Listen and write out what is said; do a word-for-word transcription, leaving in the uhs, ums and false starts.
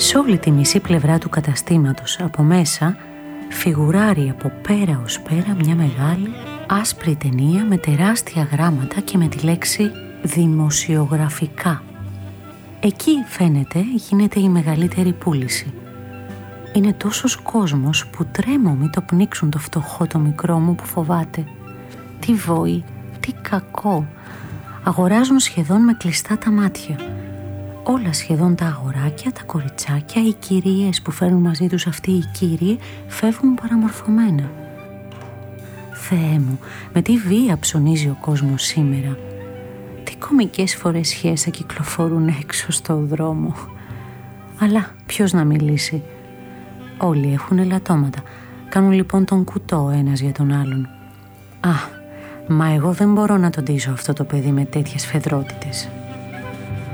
Σε όλη τη μισή πλευρά του καταστήματος από μέσα φιγουράρει από πέρα ως πέρα μια μεγάλη άσπρη ταινία με τεράστια γράμματα και με τη λέξη δημοσιογραφικά. Εκεί φαίνεται γίνεται η μεγαλύτερη πούληση. Είναι τόσος κόσμος που τρέμω μη το πνίξουν το φτωχό το μικρό μου που φοβάται. Τι βόη, τι κακό. Αγοράζουν σχεδόν με κλειστά τα μάτια. Όλα σχεδόν τα αγοράκια, τα κοριτσάκια, οι κυρίες που φέρνουν μαζί τους αυτοί οι κύριοι φεύγουν παραμορφωμένα. Θεέ μου, με τι βία ψωνίζει ο κόσμος σήμερα. Τι κωμικές φορεσιές θα κυκλοφορούν έξω στο δρόμο. Αλλά ποιος να μιλήσει. Όλοι έχουν ελαττώματα. Κάνουν λοιπόν τον κουτό ο ένας για τον άλλον. Α, μα εγώ δεν μπορώ να τον ντύσω αυτό το παιδί με τέτοιες φεδρότητες.